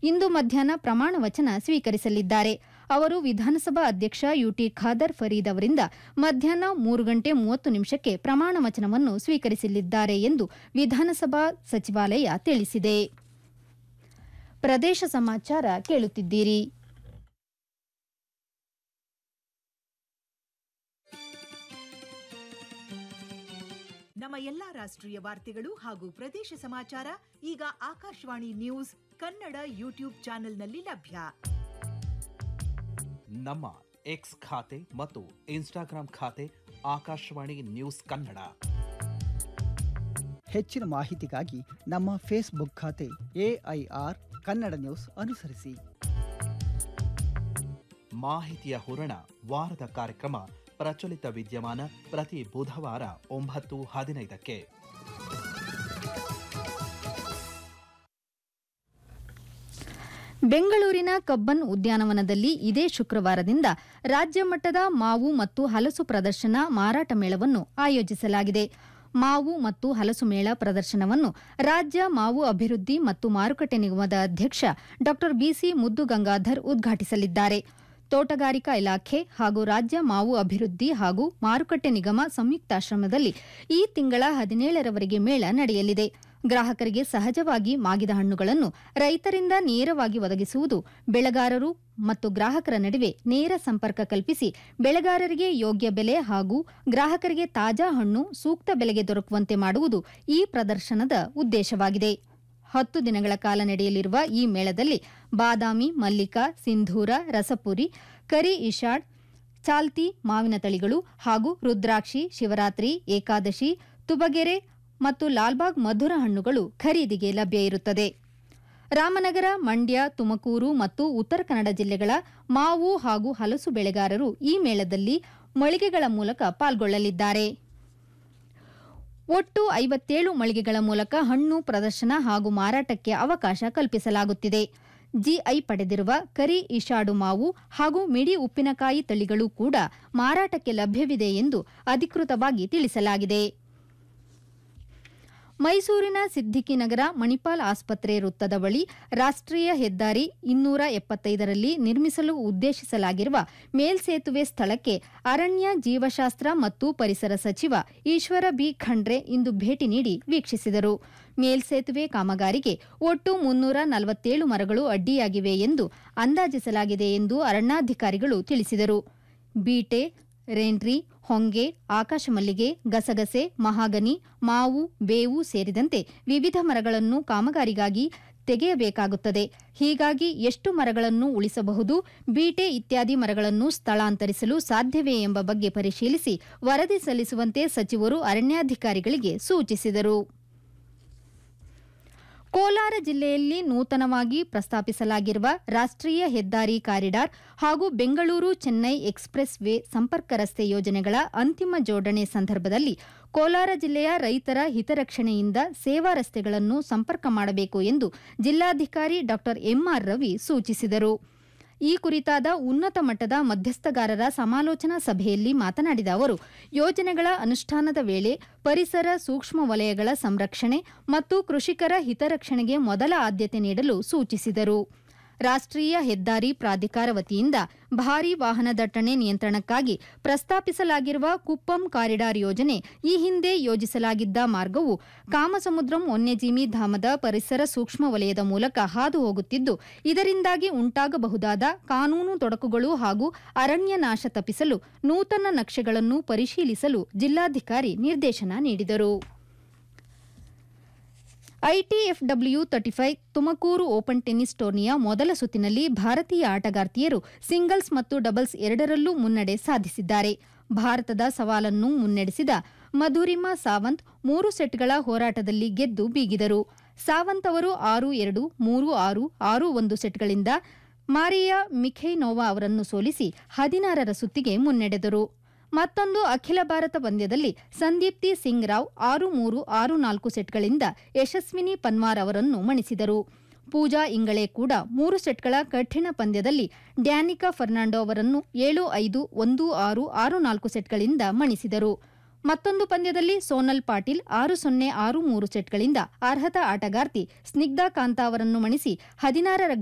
ಇಂದು ಮಧ್ಯಾಹ್ನ ಪ್ರಮಾಣ ವಚನ ಸ್ವೀಕರಿಸಲಿದ್ದಾರೆ. ಅವರು ವಿಧಾನಸಭಾ ಅಧ್ಯಕ್ಷ ಯುಟಿ ಖಾದರ್ ಫರೀದ್ ಅವರಿಂದ ಮಧ್ಯಾಹ್ನ 3:30 ಪ್ರಮಾಣ ವಚನವನ್ನು ಸ್ವೀಕರಿಸಲಿದ್ದಾರೆ ಎಂದು ವಿಧಾನಸಭಾ ಸಚಿವಾಲಯ ತಿಳಿಸಿದೆ. ಪ್ರದೇಶ ಸಮಾಚಾರ ಕೇಳುತ್ತಿದ್ದೀರಿ. ನಮ್ಮ ಎಲ್ಲಾ ರಾಷ್ಟ್ರೀಯ ವಾರ್ತೆಗಳು ಹಾಗೂ ಪ್ರದೇಶ ಸಮಾಚಾರ ಈಗ ಆಕಾಶವಾಣಿ ನ್ಯೂಸ್ ಕನ್ನಡ ಯೂಟ್ಯೂಬ್ ಚಾನೆಲ್ನಲ್ಲಿ ಲಭ್ಯ. ನಮ್ಮ ಎಕ್ಸ್ ಖಾತೆ ಮತ್ತು ಇನ್ಸ್ಟಾಗ್ರಾಂ ಖಾತೆ ಆಕಾಶವಾಣಿ ನ್ಯೂಸ್ ಕನ್ನಡ. ಹೆಚ್ಚಿನ ಮಾಹಿತಿಗಾಗಿ ನಮ್ಮ ಫೇಸ್ಬುಕ್ ಖಾತೆ AIR ಕನ್ನಡ ನ್ಯೂಸ್ ಅನುಸರಿಸಿ. ಮಾಹಿತಿಯ ಹೂರಣ ವಾರದ ಕಾರ್ಯಕ್ರಮ ಪ್ರಚಲಿತ ವಿದ್ಯಮಾನ ಪ್ರತಿ ಬುಧವಾರ 9:15. ಬೆಂಗಳೂರಿನ ಕಬ್ಬನ್ ಉದ್ಯಾನವನದಲ್ಲಿ ಇದೇ ಶುಕ್ರವಾರದಿಂದ ರಾಜ್ಯ ಮಟ್ಟದ ಮಾವು ಮತ್ತು ಹಲಸು ಪ್ರದರ್ಶನ ಮಾರಾಟ ಮೇಳವನ್ನು ಆಯೋಜಿಸಲಾಗಿದೆ. ಮಾವು ಮತ್ತು ಹಲಸು ಮೇಳ ಪ್ರದರ್ಶನವನ್ನು ರಾಜ್ಯ ಮಾವು ಅಭಿವೃದ್ಧಿ ಮತ್ತು ಮಾರುಕಟ್ಟೆ ನಿಗಮದ ಅಧ್ಯಕ್ಷ ಡಾ ಬಿಸಿ ಮುದ್ದುಗಂಗಾಧರ್ ಉದ್ಘಾಟಿಸಲಿದ್ದಾರೆ. ತೋಟಗಾರಿಕಾ ಇಲಾಖೆ ಹಾಗೂ ರಾಜ್ಯ ಮಾವು ಅಭಿವೃದ್ಧಿ ಹಾಗೂ ಮಾರುಕಟ್ಟೆ ನಿಗಮ ಸಂಯುಕ್ತಾಶ್ರಮದಲ್ಲಿ ಈ ತಿಂಗಳ 17ರವರೆಗೆ ಮೇಳ ನಡೆಯಲಿದೆ. ಗ್ರಾಹಕರಿಗೆ ಸಹಜವಾಗಿ ಮಾಗಿದ ಹಣ್ಣುಗಳನ್ನು ರೈತರಿಂದ ನೇರವಾಗಿ ಒದಗಿಸುವುದು, ಬೆಳೆಗಾರರು ಮತ್ತು ಗ್ರಾಹಕರ ನಡುವೆ ನೇರ ಸಂಪರ್ಕ ಕಲ್ಪಿಸಿ ಬೆಳೆಗಾರರಿಗೆ ಯೋಗ್ಯ ಬೆಲೆ ಹಾಗೂ ಗ್ರಾಹಕರಿಗೆ ತಾಜಾ ಹಣ್ಣು ಸೂಕ್ತ ಬೆಲೆಗೆ ದೊರಕುವಂತೆ ಮಾಡುವುದು ಈ ಪ್ರದರ್ಶನದ ಉದ್ದೇಶವಾಗಿದೆ. 10 ದಿನಗಳ ಕಾಲ ನಡೆಯಲಿರುವ ಈ ಮೇಳದಲ್ಲಿ ಬಾದಾಮಿ, ಮಲ್ಲಿಕಾ, ಸಿಂಧೂರ, ರಸಪುರಿ, ಕರಿ ಇಶಾಡ್, ಚಾಲ್ತಿ ಮಾವಿನ ತಳಿಗಳು ಹಾಗೂ ರುದ್ರಾಕ್ಷಿ, ಶಿವರಾತ್ರಿ, ಏಕಾದಶಿ, ತುಬಗೆರೆ ಮತ್ತು ಲಾಲ್ಬಾಗ್ ಮಧುರ ಹಣ್ಣುಗಳು ಖರೀದಿಗೆ ಲಭ್ಯ ಇರುತ್ತದೆ. ರಾಮನಗರ, ಮಂಡ್ಯ, ತುಮಕೂರು ಮತ್ತು ಉತ್ತರ ಕನ್ನಡ ಜಿಲ್ಲೆಗಳ ಮಾವು ಹಾಗೂ ಹಲಸು ಬೆಳೆಗಾರರು ಈ ಮೇಳದಲ್ಲಿ ಮಳಿಗೆಗಳ ಮೂಲಕ ಪಾಲ್ಗೊಳ್ಳಲಿದ್ದಾರೆ. ಒಟ್ಟು 57 ಮಳಿಗೆಗಳ ಮೂಲಕ ಹಣ್ಣು ಪ್ರದರ್ಶನ ಹಾಗೂ ಮಾರಾಟಕ್ಕೆ ಅವಕಾಶ ಕಲ್ಪಿಸಲಾಗುತ್ತಿದೆ. ಜಿಐ ಪಡೆದಿರುವ ಕರಿ ಇಶಾಡು ಮಾವು ಹಾಗೂ ಮಿಡಿ ಉಪ್ಪಿನಕಾಯಿ ತಳಿಗಳು ಕೂಡ ಮಾರಾಟಕ್ಕೆ ಲಭ್ಯವಿದೆ ಎಂದು ಅಧಿಕೃತವಾಗಿ ತಿಳಿಸಲಾಗಿದೆ. ಮೈಸೂರಿನ ಸಿದ್ದಿಕಿನಗರ ಮಣಿಪಾಲ್ ಆಸ್ಪತ್ರೆ ವೃತ್ತದ ಬಳಿ ರಾಷ್ಟ್ರೀಯ ಹೆದ್ದಾರಿ 275ರಲ್ಲಿ ನಿರ್ಮಿಸಲು ಉದ್ದೇಶಿಸಲಾಗಿರುವ ಮೇಲ್ಸೇತುವೆ ಸ್ಥಳಕ್ಕೆ ಅರಣ್ಯ, ಜೀವಶಾಸ್ತ್ರ ಮತ್ತು ಪರಿಸರ ಸಚಿವ ಈಶ್ವರ ಬಿ ಖಂಡ್ರೆ ಇಂದು ಭೇಟಿ ನೀಡಿ ವೀಕ್ಷಿಸಿದರು. ಮೇಲ್ಸೇತುವೆ ಕಾಮಗಾರಿಗೆ ಒಟ್ಟು 347 ಮರಗಳು ಅಡ್ಡಿಯಾಗಿವೆ ಎಂದು ಅಂದಾಜಿಸಲಾಗಿದೆ ಎಂದು ಅರಣ್ಯಾಧಿಕಾರಿಗಳು ತಿಳಿಸಿದರು. ಬೀಟೆ, ರೇನ್ಟ್ರಿ, ಹೊಂಗೆ, ಆಕಾಶಮಲ್ಲಿಗೆ, ಗಸಗಸೆ, ಮಹಾಗನಿ, ಮಾವು, ಬೇವು ಸೇರಿದಂತೆ ವಿವಿಧ ಮರಗಳನ್ನು ಕಾಮಗಾರಿಗಾಗಿ ತೆಗೆಯಬೇಕಾಗುತ್ತದೆ. ಹೀಗಾಗಿ ಎಷ್ಟು ಮರಗಳನ್ನು ಉಳಿಸಬಹುದು, ಬೀಟೆ ಇತ್ಯಾದಿ ಮರಗಳನ್ನು ಸ್ಥಳಾಂತರಿಸಲು ಸಾಧ್ಯವೇ ಎಂಬ ಬಗ್ಗೆ ಪರಿಶೀಲಿಸಿ ವರದಿ ಸಲ್ಲಿಸುವಂತೆ ಸಚಿವರು ಅರಣ್ಯಾಧಿಕಾರಿಗಳಿಗೆ ಸೂಚಿಸಿದರು. ಕೋಲಾರ ಜಿಲ್ಲೆಯಲ್ಲಿ ನೂತನವಾಗಿ ಪ್ರಸ್ತಾಪಿಸಲಾಗಿರುವ ರಾಷ್ಟ್ರೀಯ ಹೆದ್ದಾರಿ ಕಾರಿಡಾರ್ ಹಾಗೂ ಬೆಂಗಳೂರು ಚೆನ್ನೈ ಎಕ್ಸ್‌ಪ್ರೆಸ್ ವೇ ಸಂಪರ್ಕ ರಸ್ತೆ ಯೋಜನೆಗಳ ಅಂತಿಮ ಜೋಡಣೆ ಸಂದರ್ಭದಲ್ಲಿ ಕೋಲಾರ ಜಿಲ್ಲೆಯ ರೈತರ ಹಿತರಕ್ಷಣೆಯಿಂದ ಸೇವಾ ರಸ್ತೆಗಳನ್ನು ಸಂಪರ್ಕ ಮಾಡಬೇಕು ಎಂದು ಜಿಲ್ಲಾಧಿಕಾರಿ ಡಾ ಎಂಆರ್ ರವಿ ಸೂಚಿಸಿದರು. ಈ ಕುರಿತಾದ ಉನ್ನತ ಮಟ್ಟದ ಮಧ್ಯಸ್ಥಗಾರರ ಸಮಾಲೋಚನಾ ಸಭೆಯಲ್ಲಿ ಮಾತನಾಡಿದ ಅವರು, ಯೋಜನೆಗಳ ಅನುಷ್ಠಾನದ ವೇಳೆ ಪರಿಸರ, ಸೂಕ್ಷ್ಮ ವಲಯಗಳ ಸಂರಕ್ಷಣೆ ಮತ್ತು ಕೃಷಿಕರ ಹಿತರಕ್ಷಣೆಗೆ ಮೊದಲ ಆದ್ಯತೆ ನೀಡಲು ಸೂಚಿಸಿದರು. ರಾಷ್ಟ್ರೀಯ ಹೆದ್ದಾರಿ ಪ್ರಾಧಿಕಾರ ವತಿಯಿಂದ ಭಾರೀ ವಾಹನ ದಟ್ಟಣೆ ನಿಯಂತ್ರಣಕ್ಕಾಗಿ ಪ್ರಸ್ತಾಪಿಸಲಾಗಿರುವ ಕುಪ್ಪಂ ಕಾರಿಡಾರ್ ಯೋಜನೆ ಈ ಹಿಂದೆ ಯೋಜಿಸಲಾಗಿದ್ದ ಮಾರ್ಗವು ಕಾಮಸಮುದ್ರಂ ವನ್ಯಜೀವಿ ಧಾಮದ ಪರಿಸರ ಸೂಕ್ಷ್ಮ ವಲಯದ ಮೂಲಕ ಹಾದು ಹೋಗುತ್ತಿದ್ದು, ಇದರಿಂದಾಗಿ ಉಂಟಾಗಬಹುದಾದ ಕಾನೂನು ತೊಡಕುಗಳು ಹಾಗೂ ಅರಣ್ಯ ನಾಶ ತಪ್ಪಿಸಲು ನೂತನ ನಕ್ಷೆಗಳನ್ನು ಪರಿಶೀಲಿಸಲು ಜಿಲ್ಲಾಧಿಕಾರಿ ನಿರ್ದೇಶನ ನೀಡಿದರು. ITFW 35 ತುಮಕೂರು ಓಪನ್ ಟೆನ್ನಿಸ್ ಟೂರ್ನಿಯ ಮೊದಲ ಸುತ್ತಿನಲ್ಲಿ ಭಾರತೀಯ ಆಟಗಾರ್ತಿಯರು ಸಿಂಗಲ್ಸ್ ಮತ್ತು ಡಬಲ್ಸ್ ಎರಡರಲ್ಲೂ ಮುನ್ನಡೆ ಸಾಧಿಸಿದ್ದಾರೆ. ಭಾರತದ ಸವಾಲನ್ನು ಮುನ್ನಡೆಸಿದ ಮಧುರಿಮಾ ಸಾವಂತ್ 3 ಸೆಟ್ಗಳ ಹೋರಾಟದಲ್ಲಿ ಗೆದ್ದು ಬೀಗಿದರು. ಸಾವಂತ್ ಅವರು 6-2, 3-6, 6-1 ಸೆಟ್ಗಳಿಂದ ಮಾರಿಯಾ ಮಿಖೈನೋವಾ ಅವರನ್ನು ಸೋಲಿಸಿ 16ರ ಸುತ್ತಿಗೆ ಮುನ್ನಡೆದರು. ಮತ್ತೊಂದು ಅಖಿಲ ಭಾರತ ಪಂದ್ಯದಲ್ಲಿ ಸಂದೀಪ್ತಿ ಸಿಂಗ್ ರಾವ್ 6-3, 6-4 ಸೆಟ್ಗಳಿಂದ ಯಶಸ್ವಿನಿ ಪನ್ವಾರ್ ಅವರನ್ನು ಮಣಿಸಿದರು. ಪೂಜಾ ಇಂಗಳೆ ಕೂಡ 3 ಸೆಟ್ಗಳ ಕಠಿಣ ಪಂದ್ಯದಲ್ಲಿ ಡ್ಯಾನಿಕಾ ಫರ್ನಾಂಡೋ ಅವರನ್ನು 7-5, 1-6, 6-4 ಸೆಟ್ಗಳಿಂದ ಮಣಿಸಿದರು. ಮತ್ತೊಂದು ಪಂದ್ಯದಲ್ಲಿ ಸೋನಲ್ ಪಾಟೀಲ್ 6-0, 6-3 ಸೆಟ್ಗಳಿಂದ ಅರ್ಹತಾ ಆಟಗಾರ್ತಿ ಸ್ನಿಗ್ಧಾ ಕಾಂತಾ ಅವರನ್ನು ಮಣಿಸಿ 16ರ